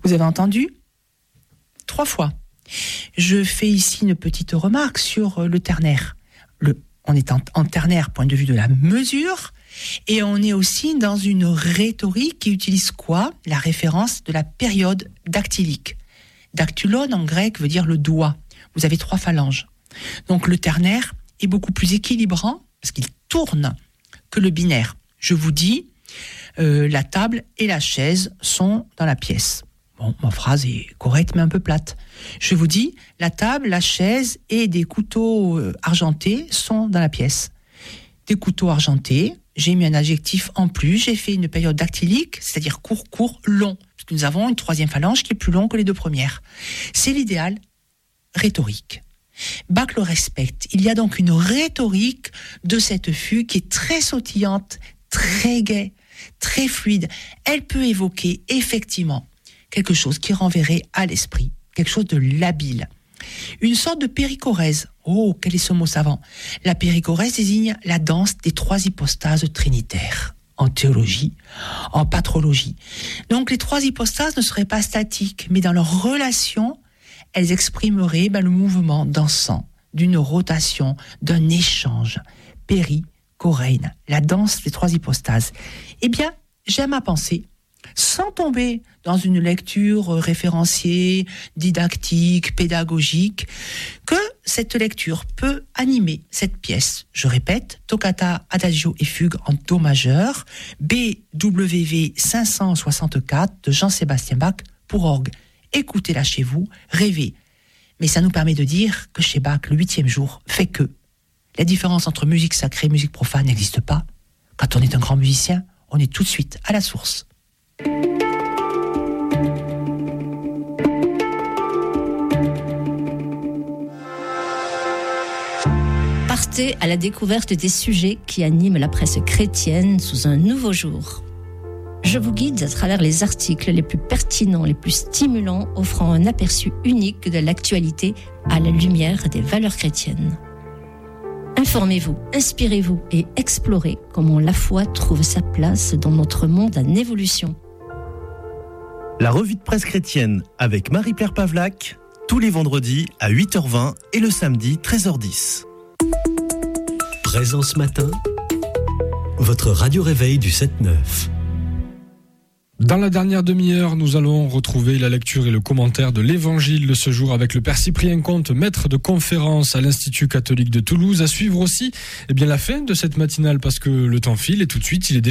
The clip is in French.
Vous avez entendu ? 3 fois. Je fais ici une petite remarque sur le ternaire. On est en ternaire, point de vue de la mesure, et on est aussi dans une rhétorique qui utilise quoi ? La référence de la période dactylique. Dactylon en grec veut dire le doigt. Vous avez 3 phalanges. Donc le ternaire est beaucoup plus équilibrant, parce qu'il tourne, que le binaire. Je vous dis, la table et la chaise sont dans la pièce. Bon, ma phrase est correcte, mais un peu plate. Je vous dis, la table, la chaise et des couteaux argentés sont dans la pièce. Des couteaux argentés, j'ai mis un adjectif en plus, j'ai fait une période dactylique, c'est-à-dire court, long, parce que nous avons une 3e phalange qui est plus longue que les 2 premières. C'est l'idéal rhétorique. Bach le respecte. Il y a donc une rhétorique de cette fugue qui est très sautillante, très gaie, très fluide. Elle peut évoquer effectivement quelque chose qui renverrait à l'esprit, quelque chose de labile. Une sorte de périchorèse. Oh, quel est ce mot savant ? La périchorèse désigne la danse des 3 hypostases trinitaires, en théologie, en patrologie. Donc les 3 hypostases ne seraient pas statiques, mais dans leur relation, elles exprimeraient le mouvement dansant, d'une rotation, d'un échange. Périchoreine, la danse des 3 hypostases. Eh bien, j'aime à penser, sans tomber dans une lecture référenciée, didactique, pédagogique, que cette lecture peut animer cette pièce. Je répète, Toccata, Adagio et Fugue en Do majeur, BWV 564 de Jean-Sébastien Bach pour orgue. Écoutez-la chez vous, rêvez. Mais ça nous permet de dire que chez Bach, le 8e jour fait que la différence entre musique sacrée et musique profane n'existe pas. Quand on est un grand musicien, on est tout de suite à la source. Partez à la découverte des sujets qui animent la presse chrétienne sous un nouveau jour. Je vous guide à travers les articles les plus pertinents, les plus stimulants, offrant un aperçu unique de l'actualité à la lumière des valeurs chrétiennes. Informez-vous, inspirez-vous et explorez comment la foi trouve sa place dans notre monde en évolution. La revue de presse chrétienne avec Marie-Pierre Pavlac, tous les vendredis à 8h20 et le samedi 13h10. Présence matin, votre radio-réveil du 7-9. Dans la dernière demi-heure, nous allons retrouver la lecture et le commentaire de l'Évangile de ce jour avec le Père Cyprien Comte, maître de conférence à l'Institut catholique de Toulouse. À suivre aussi la fin de cette matinale parce que le temps file et tout de suite, il est déjà